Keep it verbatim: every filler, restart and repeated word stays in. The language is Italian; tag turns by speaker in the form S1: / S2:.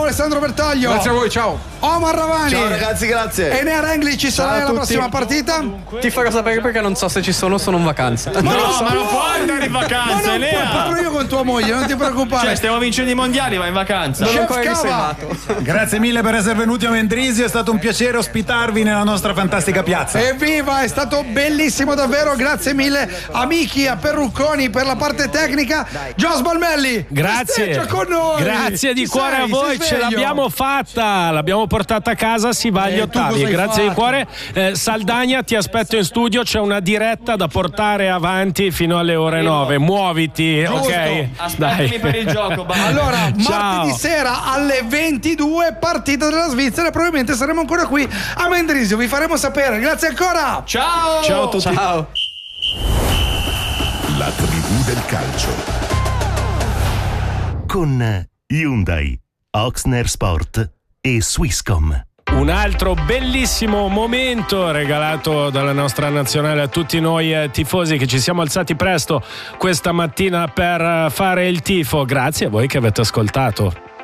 S1: Alessandro Bertaglio.
S2: Grazie a voi, ciao.
S1: Omar Ravani.
S3: Ciao ragazzi, grazie.
S1: Enea Rengli, ci sarai alla prossima partita?
S4: Ti farò sapere perché non so se ci sono, sono in vacanza.
S1: Ma
S5: No,
S1: non
S5: ma non
S1: puoi.
S5: puoi andare in vacanza,
S1: Ma non
S5: Enea.
S1: puoi, parlo io con tua moglie, non ti preoccupare.
S5: Cioè, stiamo vincendo i mondiali, vai in vacanza.
S4: Non ho
S1: Chef
S4: ancora
S1: Cava.
S4: riservato.
S6: Grazie mille per essere venuti a Mendrisio, è stato un piacere ospitarvi nella nostra fantastica piazza.
S1: Evviva, è stato bellissimo davvero, grazie mille a Miki, a Perrucconi per la parte tecnica. Gio Sbalmelli,
S7: Grazie,
S1: festeggia con noi.
S7: grazie di
S1: Ci
S7: cuore
S1: sei?
S7: a voi,
S1: Sei
S7: ce
S1: sveglio?
S7: l'abbiamo fatta, l'abbiamo portata a casa, si va agli
S1: Eh, tu
S7: ottavi.
S1: cosa hai
S7: Grazie di
S1: fatto?
S7: cuore. Eh, Saldagna, ti aspetto in studio, c'è una diretta da portare avanti fino alle ore nove. Muoviti,
S1: Giusto.
S7: ok?
S5: Aspettami per il gioco, basta.
S1: Allora,
S7: Ciao.
S1: martedì sera alle ventidue, partita della Svizzera. Probabilmente saremo ancora qui a Mendrisio. Vi faremo sapere. Grazie ancora.
S5: Ciao!
S7: Ciao a tutti.
S4: Ciao.
S8: La tribù del calcio con Hyundai, Oxner Sport e Swisscom.
S7: Un altro bellissimo momento regalato dalla nostra nazionale a tutti noi eh, tifosi che ci siamo alzati presto questa mattina per eh, fare il tifo. Grazie a voi che avete ascoltato.